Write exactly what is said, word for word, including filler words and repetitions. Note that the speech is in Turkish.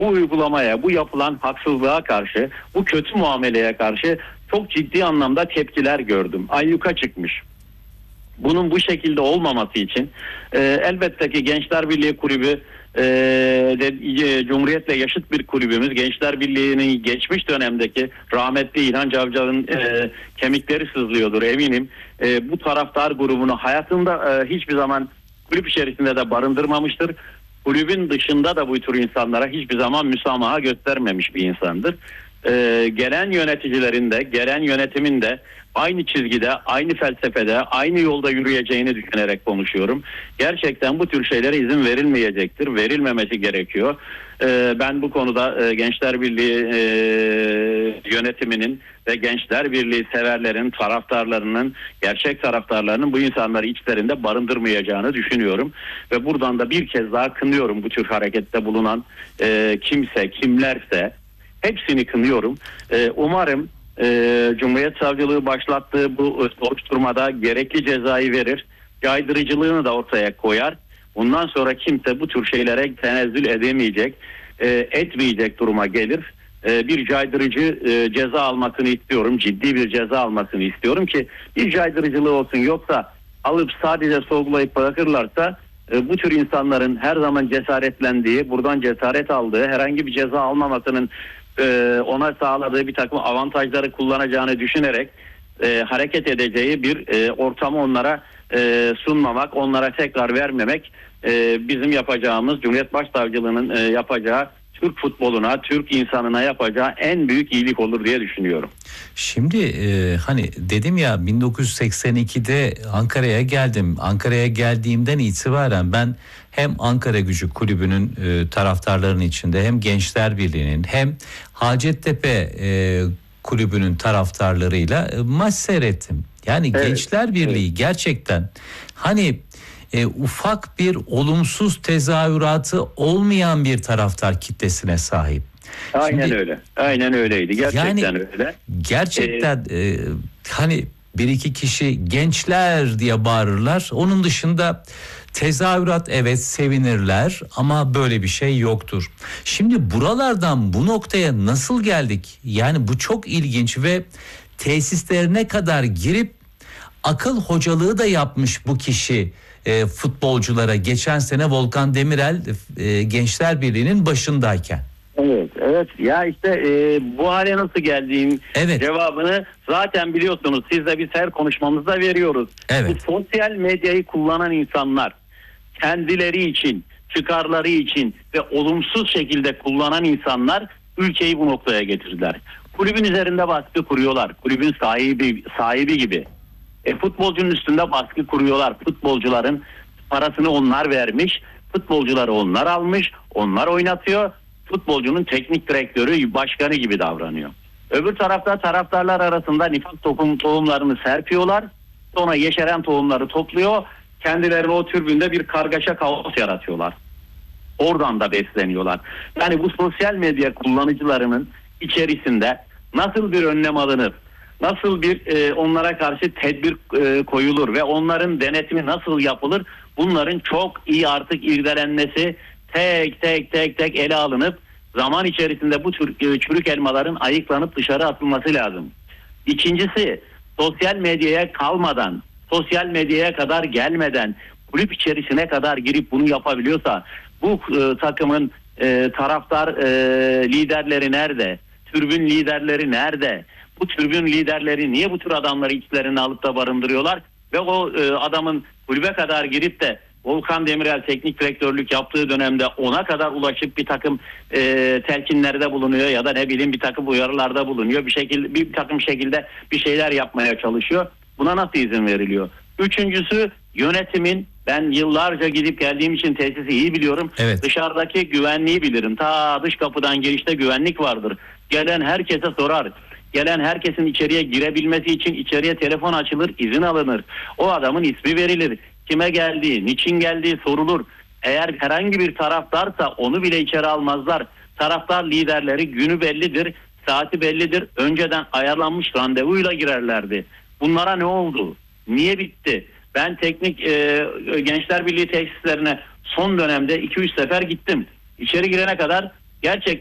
bu uygulamaya, bu yapılan haksızlığa karşı, bu kötü muameleye karşı çok ciddi anlamda tepkiler gördüm. Ayyuka çıkmış. Bunun bu şekilde olmaması için e, elbette ki Gençler Birliği Kulübü e, de, e, Cumhuriyet'le yaşıt bir kulübümüz. Gençler Birliği'nin geçmiş dönemdeki rahmetli İlhan Cavcav'ın e, kemikleri sızlıyordur eminim. E, bu taraftar grubunu hayatında e, hiçbir zaman kulüp içerisinde de barındırmamıştır. Kulübün dışında da bu tür insanlara hiçbir zaman müsamaha göstermemiş bir insandır. Ee, gelen yöneticilerin de gelen yönetimin de aynı çizgide, aynı felsefede, aynı yolda yürüyeceğini düşünerek konuşuyorum. Gerçekten bu tür şeylere izin verilmeyecektir, verilmemesi gerekiyor. Ee, ben bu konuda e, Gençler Birliği e, yönetiminin ve Gençler Birliği severlerin, taraftarlarının, gerçek taraftarlarının bu insanları içlerinde barındırmayacağını düşünüyorum. Ve buradan da bir kez daha kınıyorum bu tür harekette bulunan e, kimse, kimlerse. Hepsini kınıyorum. Ee, umarım e, Cumhuriyet Savcılığı başlattığı bu soruşturmada gerekli cezayı verir. Caydırıcılığını da ortaya koyar. Bundan sonra kimse bu tür şeylere tenezzül edemeyecek, e, etmeyecek duruma gelir. E, bir caydırıcı e, ceza almasını istiyorum. Ciddi bir ceza almasını istiyorum ki bir caydırıcılığı olsun. Yoksa alıp sadece sorgulayıp bırakırlarsa e, bu tür insanların her zaman cesaretlendiği, buradan cesaret aldığı, herhangi bir ceza almamasının ona sağladığı bir takım avantajları kullanacağını düşünerek e, hareket edeceği bir e, ortamı onlara e, sunmamak, onlara tekrar vermemek e, bizim yapacağımız, Cumhuriyet Başsavcılığı'nın e, yapacağı, Türk futboluna, Türk insanına yapacağı en büyük iyilik olur diye düşünüyorum. Şimdi e, hani dedim ya bin dokuz yüz seksen ikide Ankara'ya geldim. Ankara'ya geldiğimden itibaren ben hem Ankara Gücü Kulübü'nün e, taraftarlarının içinde hem Gençler Birliği'nin hem Hacettepe e, Kulübü'nün taraftarlarıyla e, maç seyrettim. Yani evet, Gençler Birliği evet. gerçekten hani e, ufak bir olumsuz tezahüratı olmayan bir taraftar kitlesine sahip. Aynen Şimdi, öyle. Aynen öyleydi. Gerçekten yani, öyle. Gerçekten ee, e, hani bir iki kişi gençler diye bağırırlar. Onun dışında tezahürat evet sevinirler ama böyle bir şey yoktur. Şimdi buralardan bu noktaya nasıl geldik? Yani bu çok ilginç ve tesislerine kadar girip akıl hocalığı da yapmış bu kişi e, futbolculara. Geçen sene Volkan Demirel e, Gençler Birliği'nin başındayken. Evet, evet. Ya işte e, bu hale nasıl geldiğim evet. cevabını zaten biliyorsunuz. Siz de biz her konuşmamızda veriyoruz. Evet. Bu sosyal medyayı kullanan insanlar kendileri için, çıkarları için ve olumsuz şekilde kullanan insanlar ülkeyi bu noktaya getirdiler. Kulübün üzerinde baskı kuruyorlar. Kulübün sahibi sahibi gibi. E, futbolcunun üstünde baskı kuruyorlar. Futbolcuların parasını onlar vermiş. Futbolcuları onlar almış. Onlar oynatıyor. Futbolcunun teknik direktörü, başkanı gibi davranıyor. Öbür tarafta taraftarlar arasında nifak tohum, tohumlarını serpiyorlar. Sonra yeşeren tohumları topluyor. Kendilerine o türbünde bir kargaşa, kaos yaratıyorlar. Oradan da besleniyorlar. Yani bu sosyal medya kullanıcılarının içerisinde nasıl bir önlem alınır, nasıl bir e, onlara karşı tedbir e, koyulur ve onların denetimi nasıl yapılır, bunların çok iyi artık irdelenmesi, tek tek tek tek ele alınıp zaman içerisinde bu tür çürük elmaların ayıklanıp dışarı atılması lazım. İkincisi, sosyal medyaya kalmadan, sosyal medyaya kadar gelmeden kulüp içerisine kadar girip bunu yapabiliyorsa bu e, takımın e, taraftar e, liderleri nerede? Türbün liderleri nerede? Bu türbün liderleri niye bu tür adamları içlerine alıp da barındırıyorlar? Ve o e, adamın kulübe kadar girip de Volkan Demirel teknik direktörlük yaptığı dönemde ona kadar ulaşıp bir takım e, telkinlerde bulunuyor ya da ne bileyim bir takım uyarılarda bulunuyor. Bir şekilde bir takım şekilde bir şeyler yapmaya çalışıyor. Buna nasıl izin veriliyor? Üçüncüsü, yönetimin, ben yıllarca gidip geldiğim için tesisi iyi biliyorum. Evet. Dışarıdaki güvenliği bilirim. Ta dış kapıdan girişte güvenlik vardır. Gelen herkese sorar. Gelen herkesin içeriye girebilmesi için içeriye telefon açılır, izin alınır. O adamın ismi verilir. Kime geldiği, niçin geldiği sorulur. Eğer herhangi bir taraftarsa onu bile içeri almazlar. Taraftar liderleri günü bellidir, saati bellidir. Önceden ayarlanmış randevuyla girerlerdi. Bunlara ne oldu? Niye bitti? Ben teknik e, Gençler Birliği tesislerine son dönemde iki üç sefer gittim. İçeri girene kadar gerçekten